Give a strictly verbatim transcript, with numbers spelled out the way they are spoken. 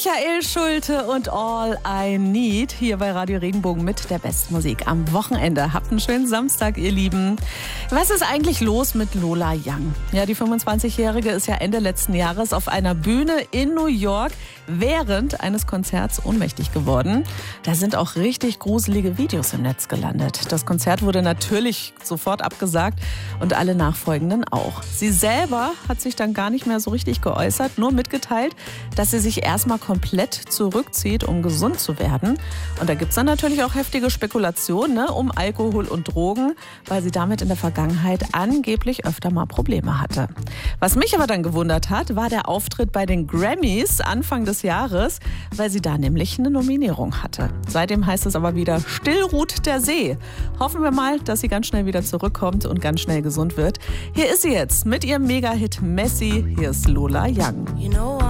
Michael Schulte und All I Need hier bei Radio Regenbogen mit der besten Musik am Wochenende. Habt einen schönen Samstag, ihr Lieben. Was ist eigentlich los mit Lola Young? Ja, die fünfundzwanzigjährige ist ja Ende letzten Jahres auf einer Bühne in New York während eines Konzerts ohnmächtig geworden. Da sind auch richtig gruselige Videos im Netz gelandet. Das Konzert wurde natürlich sofort abgesagt und alle nachfolgenden auch. Sie selber hat sich dann gar nicht mehr so richtig geäußert, nur mitgeteilt, dass sie sich erstmal komplett zurückzieht, um gesund zu werden. Und da gibt es dann natürlich auch heftige Spekulationen, ne, um Alkohol und Drogen, weil sie damit in der Vergangenheit angeblich öfter mal Probleme hatte. Was mich aber dann gewundert hat, war der Auftritt bei den Grammys Anfang des Jahres, weil sie da nämlich eine Nominierung hatte. Seitdem heißt es aber wieder, still ruht der See. Hoffen wir mal, dass sie ganz schnell wieder zurückkommt und ganz schnell gesund wird. Hier ist sie jetzt mit ihrem Mega-Hit Messi. Hier ist Lola Young. You know